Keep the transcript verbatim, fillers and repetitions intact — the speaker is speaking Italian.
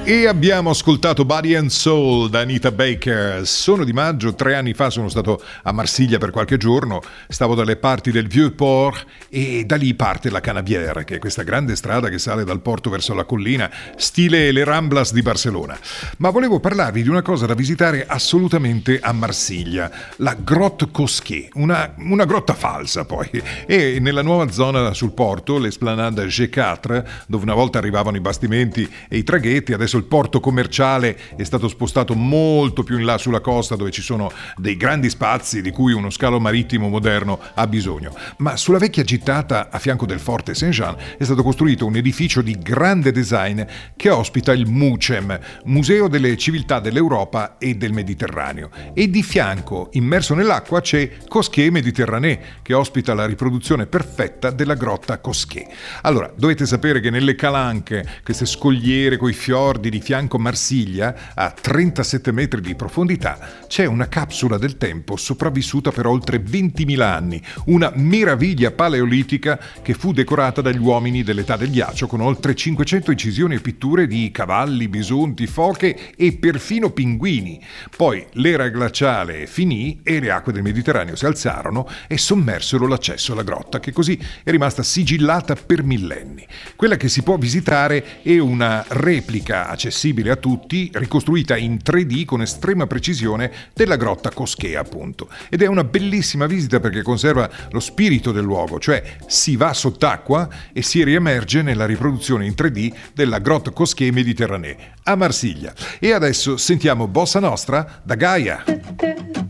E abbiamo ascoltato Body and Soul da Anita Baker. Sono di maggio, tre anni fa sono stato a Marsiglia per qualche giorno, stavo dalle parti del Vieux-Port e da lì parte la Canavière, che è questa grande strada che sale dal porto verso la collina, stile le Ramblas di Barcellona. Ma volevo parlarvi di una cosa da visitare assolutamente a Marsiglia, la Grotte Cosquet, una, una grotta falsa poi, e nella nuova zona sul porto, l'Esplanade G quattro, dove una volta arrivavano i bastimenti e i traghetti, adesso il porto commerciale è stato spostato molto più in là sulla costa, dove ci sono dei grandi spazi di cui uno scalo marittimo moderno ha bisogno. Ma sulla vecchia gittata, a fianco del forte Saint-Jean, è stato costruito un edificio di grande design che ospita il MUCEM, Museo delle Civiltà dell'Europa e del Mediterraneo. E di fianco, immerso nell'acqua, c'è Cosquet Méditerranée, che ospita la riproduzione perfetta della grotta Cosquet. Allora, dovete sapere che nelle Calanche, queste scogliere coi fiordi di fianco Marsiglia, a trentasette metri di profondità, c'è una capsula del tempo sopravvissuta per oltre ventimila anni, una meraviglia paleolitica che fu decorata dagli uomini dell'età del ghiaccio con oltre cinquecento incisioni e pitture di cavalli, bisonti, foche e perfino pinguini. Poi l'era glaciale finì e le acque del Mediterraneo si alzarono e sommersero l'accesso alla grotta, che così è rimasta sigillata per millenni. Quella che si può visitare è una replica accessibile a tutti, ricostruita in tre D con estrema precisione della grotta Cosquet, appunto. Ed è una bellissima visita perché conserva lo spirito del luogo, cioè si va sott'acqua e si riemerge nella riproduzione in tre D della grotta Cosquet Méditerranée a Marsiglia. E adesso sentiamo Bossa Nostra da Gaia.